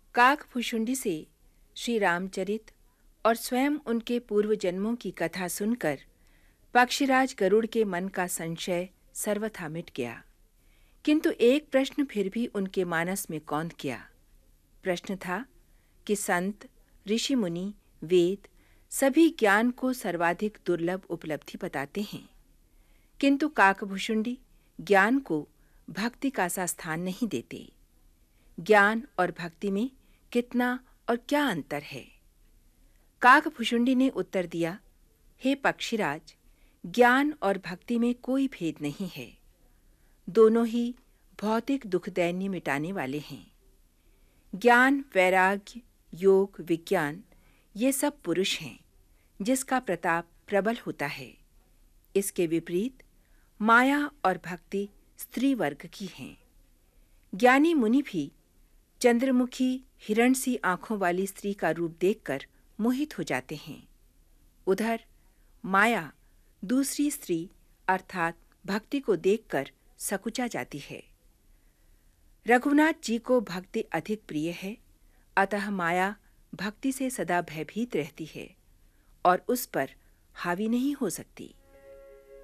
काकभूषुंडी से श्री रामचरित और स्वयं उनके पूर्व जन्मों की कथा सुनकर पक्षीराज गरुड़ के मन का संशय सर्वथा मिट गया। किंतु एक प्रश्न फिर भी उनके मानस में कौंध गया। प्रश्न था कि संत, ऋषि मुनि, वेद सभी ज्ञान को सर्वाधिक दुर्लभ उपलब्धि बताते हैं, किंतु काकभूषुंडी ज्ञान को भक्ति का सा स्थान नहीं देते। ज्ञान और भक्ति में कितना और क्या अंतर है? काकभूषुंडी ने उत्तर दिया, हे पक्षीराज, ज्ञान और भक्ति में कोई भेद नहीं है। दोनों ही भौतिक दुख दैन्य मिटाने वाले हैं। ज्ञान, वैराग्य, योग, विज्ञान ये सब पुरुष हैं जिसका प्रताप प्रबल होता है। इसके विपरीत माया और भक्ति स्त्री वर्ग की हैं। ज्ञानी मुनि भी चंद्रमुखी हिरण सी आंखों वाली स्त्री का रूप देखकर मोहित हो जाते हैं। उधर माया दूसरी स्त्री अर्थात भक्ति को देखकर सकुचा जाती है। रघुनाथ जी को भक्ति अधिक प्रिय है, अतः माया भक्ति से सदा भयभीत रहती है और उस पर हावी नहीं हो सकती।